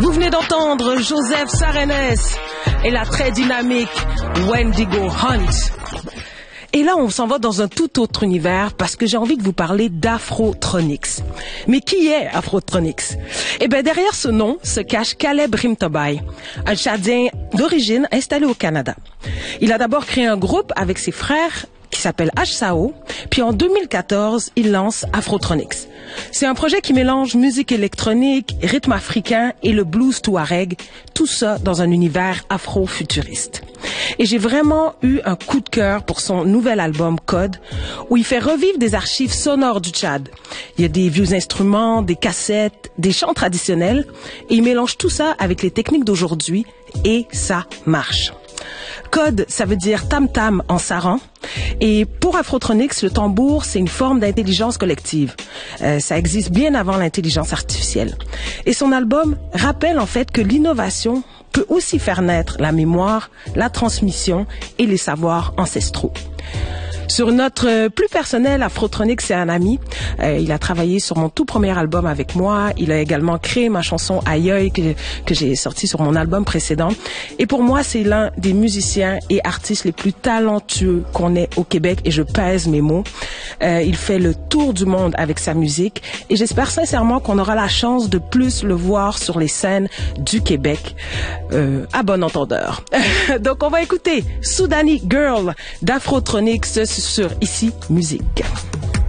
Vous venez d'entendre Joseph Sarenes et la très dynamique Wendigo Hunt. Et là, on s'en va dans un tout autre univers parce que j'ai envie de vous parler d'Afrotronics. Mais qui est Afrotronics? Eh bien, derrière ce nom se cache Caleb Rimtobai, un Tchadien d'origine installé au Canada. Il a d'abord créé un groupe avec ses frères qui s'appelle HSAO, puis en 2014, il lance Afrotronics. C'est un projet qui mélange musique électronique, rythme africain et le blues touareg, tout ça dans un univers afro-futuriste. Et j'ai vraiment eu un coup de cœur pour son nouvel album Code, où il fait revivre des archives sonores du Tchad. Il y a des vieux instruments, des cassettes, des chants traditionnels, et il mélange tout ça avec les techniques d'aujourd'hui, et ça marche. Code, ça veut dire tam-tam en saran. Et pour Afrotronics, le tambour, c'est une forme d'intelligence collective. Ça existe bien avant l'intelligence artificielle. Et son album rappelle en fait que l'innovation peut aussi faire naître la mémoire, la transmission et les savoirs ancestraux. Sur notre plus personnel, Afrotronics, c'est un ami. Il a travaillé sur mon tout premier album avec moi. Il a également créé ma chanson Aïe que j'ai sortie sur mon album précédent. Et pour moi, c'est l'un des musiciens et artistes les plus talentueux qu'on ait au Québec. Et je pèse mes mots. Il fait le tour du monde avec sa musique. Et j'espère sincèrement qu'on aura la chance de plus le voir sur les scènes du Québec. À bon entendeur. Donc, on va écouter Soudani Girl d'Afrotronics sur Ici Musique.